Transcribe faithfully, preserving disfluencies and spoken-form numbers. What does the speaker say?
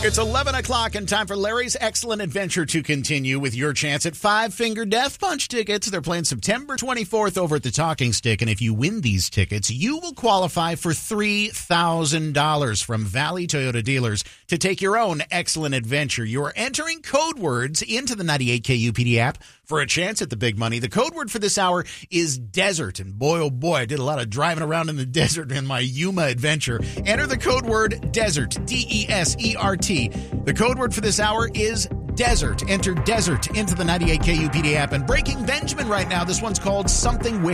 It's eleven o'clock and time for Larry's Excellent Adventure to continue with your chance at Five Finger Death Punch tickets. They're playing September twenty-fourth over at the Talking Stick, and if you win these tickets, you will qualify for three thousand dollars from Valley Toyota dealers to take your own excellent adventure. You're entering code words into the ninety-eight K U P D app for a chance at the big money. The code word for this hour is desert, and boy, oh boy, I did a lot of driving around in the desert in my Yuma adventure. Enter the code word desert, D E S E R T. The code word for this hour is desert. Enter desert into the ninety-eight K U P D app. And breaking Benjamin right now, this one's called Something Wicked.